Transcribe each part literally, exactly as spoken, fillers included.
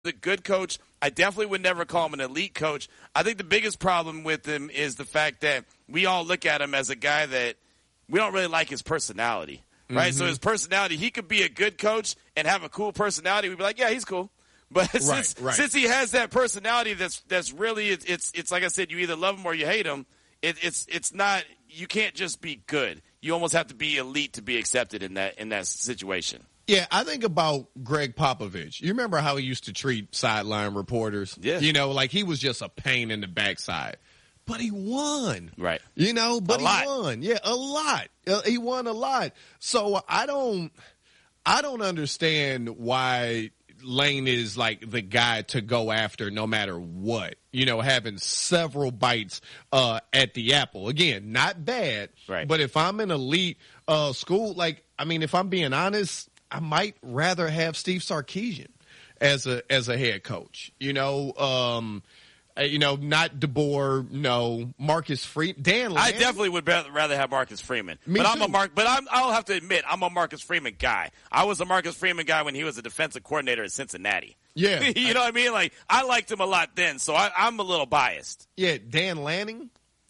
The good coach. I definitely would never call him an elite coach. I think the biggest problem with him is the fact that we all look at him as a guy that we don't really like his personality, right? Mm-hmm. So his personality, he could be a good coach and have a cool personality. We'd be like, yeah, he's cool. But right, since right. since he has that personality, that's that's really it's it's, it's like I said, you either love him or you hate him. It, it's it's not you can't just be good. You almost have to be elite to be accepted in that in that situation. Yeah, I think about Greg Popovich. You remember how he used to treat sideline reporters? Yeah. You know, like he was just a pain in the backside. But he won. Right. You know, but a he lot. won. Yeah, a lot. Uh, he won a lot. So I don't I don't understand why Lane is like the guy to go after no matter what. You know, having several bites uh, at the apple. Again, not bad. Right. But if I'm an elite uh, school, like, I mean, if I'm being honest, I might rather have Steve Sarkisian as a as a head coach. You know, um, you know, not DeBoer. No, Marcus Freeman. Dan Lanning. I definitely would rather have Marcus Freeman. Me but too. I'm a Mark. But I'm, I'll have to admit, I'm a Marcus Freeman guy. I was a Marcus Freeman guy when he was a defensive coordinator at Cincinnati. Yeah, you know what I mean. Like I liked him a lot then, so I, I'm a little biased. Yeah, Dan Lanning.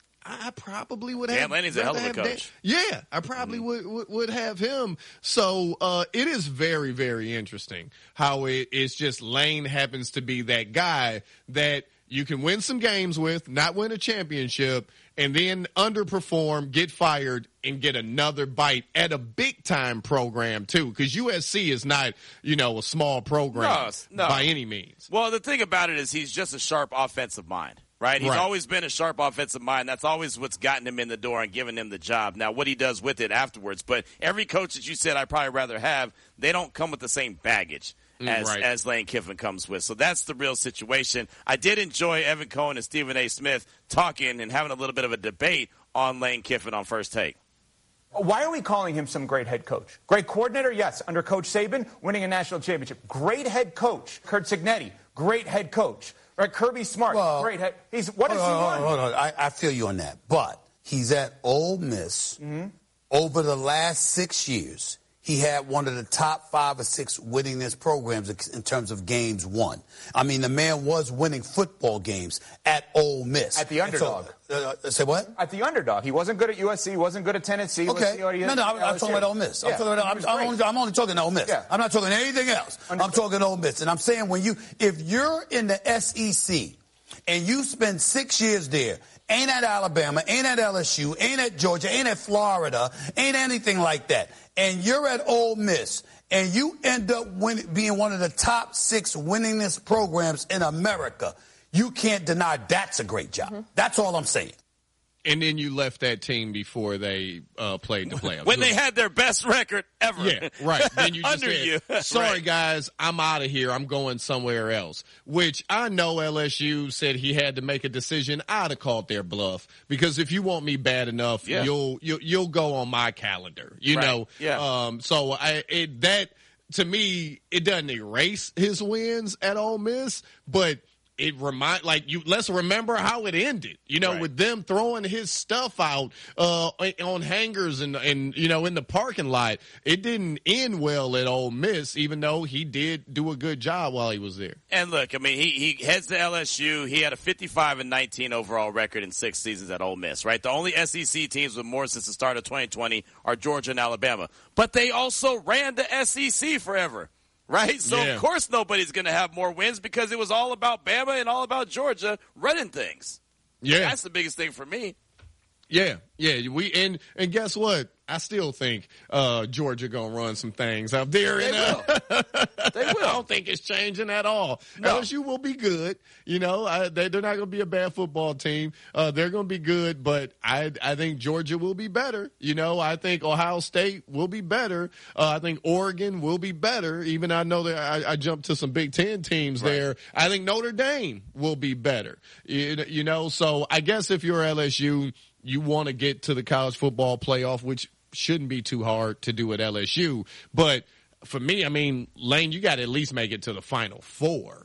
I probably would have. Dan Lanning's a hell of a coach. Dan, yeah, I probably mm-hmm. would, would would have him. So uh, it is very, very interesting how it, it's just Lane happens to be that guy that you can win some games with, not win a championship, and then underperform, get fired, and get another bite at a big-time program, too, because U S C is not, you know, a small program no, no. by any means. Well, the thing about it is he's just a sharp offensive mind. Right? He's right. always been a sharp offensive mind. That's always what's gotten him in the door and given him the job. Now, what he does with it afterwards. But every coach that you said I'd probably rather have, they don't come with the same baggage as, right. as Lane Kiffin comes with. So that's the real situation. I did enjoy Evan Cohen and Stephen A. Smith talking and having a little bit of a debate on Lane Kiffin on First Take. Why are we calling him some great head coach? Great coordinator, yes, under Coach Saban, winning a national championship. Great head coach, Curt Cignetti, great head coach. Right, Kirby Smart, well, great head. He's what hold has he on, won? Hold on, hold on. I, I feel you on that, but he's at Ole Miss. Mm-hmm. Over the last six years, he had one of the top five or six winningest programs in terms of games won. I mean, the man was winning football games at Ole Miss. At the underdog. So, uh, say what? At the underdog. He wasn't good at U S C. He wasn't good at Tennessee. Okay. No, no, I'm, I'm talking about Ole Miss. I'm, yeah. talking about, I'm, I'm, only, I'm only talking Ole Miss. Yeah. I'm not talking anything else. Understood. I'm talking Ole Miss. And I'm saying when you, if you're in the S E C and you spend six years there, ain't at Alabama, ain't at L S U, ain't at Georgia, ain't at Florida, ain't anything like that, and you're at Ole Miss, and you end up win- being one of the top six winningest programs in America, you can't deny that's a great job. Mm-hmm. That's all I'm saying. And then you left that team before they uh, played the playoffs. When they had their best record ever. Yeah, right. Then you just Under said, you. sorry, right. guys, I'm out of here. I'm going somewhere else. Which I know L S U said he had to make a decision. I'd have called their bluff. Because if you want me bad enough, yeah. you'll, you'll you'll go on my calendar. You right. know? Yeah. Um, so I it, that, to me, it doesn't erase his wins at Ole Miss, but it remind like you. Let's remember how it ended. You know, right. with them throwing his stuff out uh, on hangers and and you know in the parking lot. It didn't end well at Ole Miss, even though he did do a good job while he was there. And look, I mean, he he heads to L S U. He had a fifty-five and nineteen overall record in six seasons at Ole Miss. Right, the only S E C teams with more since the start of twenty twenty are Georgia and Alabama. But they also ran the S E C forever. Right? So, yeah. of course, nobody's going to have more wins because it was all about Bama and all about Georgia running things. Yeah. That's the biggest thing for me. Yeah, yeah. We and and guess what? I still think uh, Georgia gonna run some things out there. They and, uh, will. They will. I don't think it's changing at all. No. L S U will be good. You know, I, they, they're not gonna be a bad football team. Uh, they're gonna be good, but I I think Georgia will be better. You know, I think Ohio State will be better. Uh, I think Oregon will be better. Even I know that I, I jumped to some Big Ten teams right. there. I think Notre Dame will be better. You, you know, so I guess if you're L S U, you want to get to the college football playoff, which shouldn't be too hard to do at L S U. But for me, I mean, Lane, you got to at least make it to the Final Four.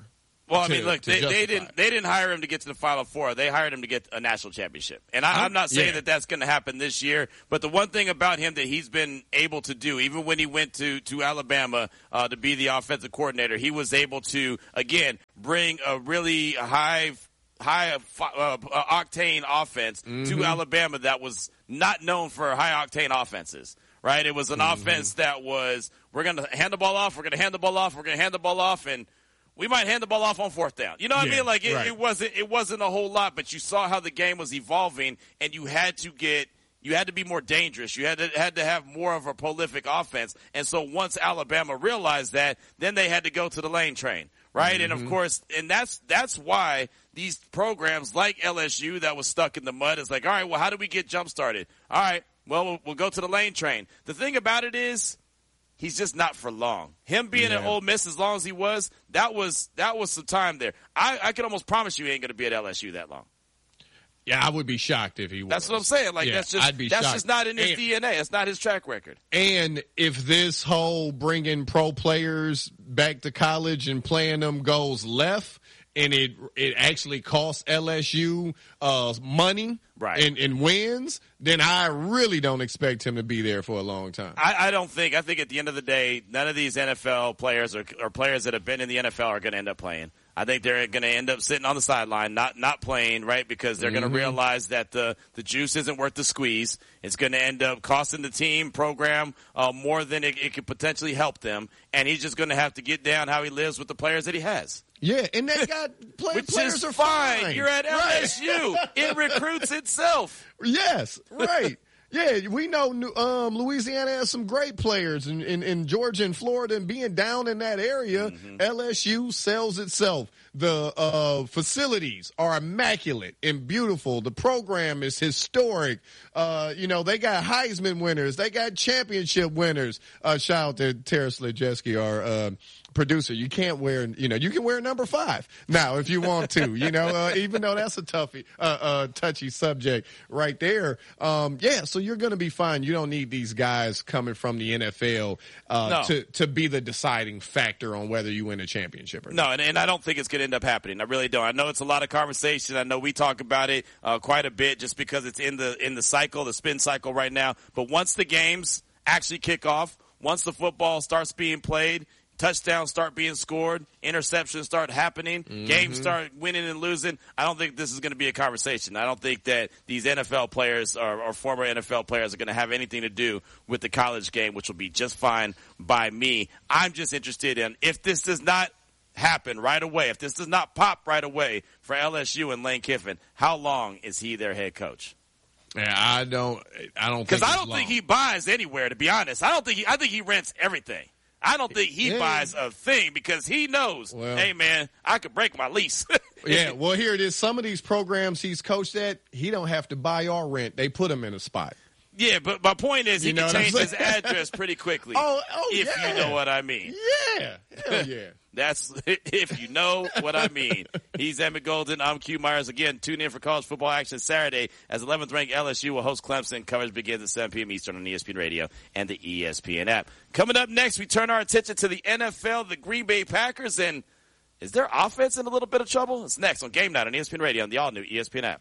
Well, I to, mean, look, they, they didn't they didn't hire him to get to the Final Four. They hired him to get a national championship. And I, I'm not saying yeah. that that's going to happen this year, but the one thing about him that he's been able to do, even when he went to, to Alabama uh, to be the offensive coordinator, he was able to, again, bring a really high high uh, octane offense mm-hmm. to Alabama that was not known for high octane offenses. Right? It was an mm-hmm. offense that was, we're going to hand the ball off, we're going to hand the ball off, we're going to hand the ball off, and we might hand the ball off on fourth down. You know what yeah, I mean? Like it, right. it wasn't it wasn't a whole lot, but you saw how the game was evolving, and you had to get you had to be more dangerous. You had to had to have more of a prolific offense. And so once Alabama realized that, then they had to go to the lane train, right? Mm-hmm. And of course, and that's that's why these programs like L S U that was stuck in the mud is like, all right, well, how do we get jump started? All right, well, we'll, we'll go to the lane train. The thing about it is, he's just not for long. Him being yeah. at Ole Miss as long as he was, that was that was some time there. I, I can almost promise you he ain't going to be at L S U that long. Yeah, I would be shocked if he was. That's what I'm saying. Like yeah, that's just I'd be that's shocked. just not in his and, D N A. It's not his track record. And if this whole bringing pro players back to college and playing them goes left, and it it actually costs L S U uh, money right. and, and wins, then I really don't expect him to be there for a long time. I, I don't think. I think at the end of the day, none of these N F L players or, or players that have been in the N F L are going to end up playing. I think they're going to end up sitting on the sideline, not not playing, right, because they're mm-hmm. going to realize that the, the juice isn't worth the squeeze. It's going to end up costing the team program uh, more than it, it could potentially help them, and he's just going to have to get down how he lives with the players that he has. Yeah, and they got play, Which players is are fine. fine. You're at L S U. Right. It recruits itself. Yes, right. Yeah, we know um, Louisiana has some great players in, in, in Georgia and Florida, and being down in that area, mm-hmm. L S U sells itself. The uh, facilities are immaculate and beautiful. The program is historic. Uh, you know, they got Heisman winners. They got championship winners. Uh, shout out to Tara Slajewski, our uh, producer. You can't wear, you know, you can wear number five now if you want to, you know, uh, even though that's a toughie, uh, uh, touchy subject right there. Um, yeah, so you're going to be fine. You don't need these guys coming from the N F L uh, no. to, to be the deciding factor on whether you win a championship or not. No, and, and I don't think it's going to end up happening. I really don't. I know it's a lot of conversation. I know we talk about it uh, quite a bit just because it's in the in the cycle, the spin cycle right now. But once the games actually kick off, once the football starts being played, touchdowns start being scored, interceptions start happening, mm-hmm. games start winning and losing, I don't think this is going to be a conversation. I don't think that these N F L players or, or former N F L players are going to have anything to do with the college game, which will be just fine by me. I'm just interested in if this does not happen right away, if this does not pop right away for L S U and Lane Kiffin, how long is he their head coach? Yeah, I don't, I don't because I don't long. think he buys anywhere. To be honest, I don't think he. I think he rents everything. I don't think he yeah. buys a thing because he knows, well, hey man, I could break my lease. Yeah, well here it is. Some of these programs he's coached at, he don't have to buy or rent. They put him in a spot. Yeah, but my point is he you can change his address pretty quickly. Oh, oh if yeah. you know what I mean. Yeah, hell yeah. That's if you know what I mean. He's Emmett Golden. I'm Q Myers. Again, tune in for college football action Saturday as eleventh ranked L S U will host Clemson. Coverage begins at seven p.m. Eastern on E S P N Radio and the E S P N app. Coming up next, we turn our attention to the N F L, the Green Bay Packers, and is their offense in a little bit of trouble? It's next on Game Night on E S P N Radio and the all-new E S P N app.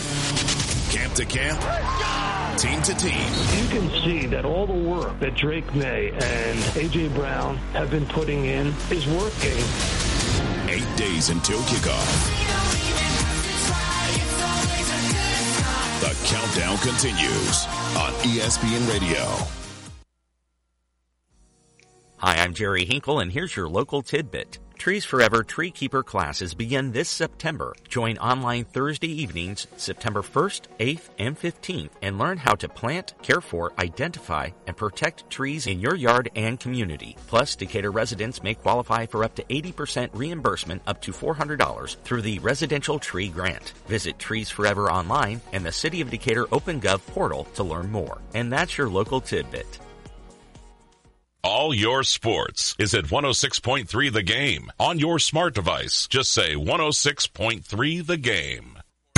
Camp to camp, team to team. You can see that all the work that Drake May and A J. Brown have been putting in is working. Eight days until kickoff. The countdown continues on E S P N Radio. Hi, I'm Jerry Hinkle, and here's your local tidbit. Trees Forever Tree Keeper classes begin this September. Join online Thursday evenings, September first, eighth, and fifteenth, and learn how to plant, care for, identify, and protect trees in your yard and community. Plus, Decatur residents may qualify for up to eighty percent reimbursement up to four hundred dollars through the Residential Tree Grant. Visit Trees Forever online and the City of Decatur OpenGov portal to learn more. And that's your local tidbit. All your sports is at one oh six point three The Game. On your smart device, just say one oh six point three The Game.